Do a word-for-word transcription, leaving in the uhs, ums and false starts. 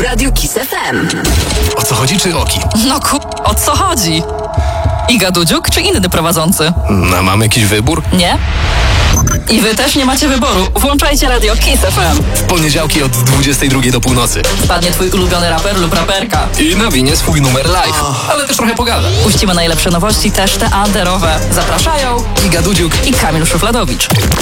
Radiu Kiss F M. O co chodzi, czy Oki? No ku... o co chodzi? Iga Dudziuk czy inny prowadzący? No, mam jakiś wybór? Nie? I wy też nie macie wyboru. Włączajcie Radio Kiss F M. W poniedziałki od dwudziestej drugiej do północy. Wpadnie twój ulubiony raper lub raperka. I nawinie swój numer live. Ale też trochę pogada. Puścimy najlepsze nowości, też te anderowe. Zapraszają Iga Dudziuk i Kamil Szufladowicz.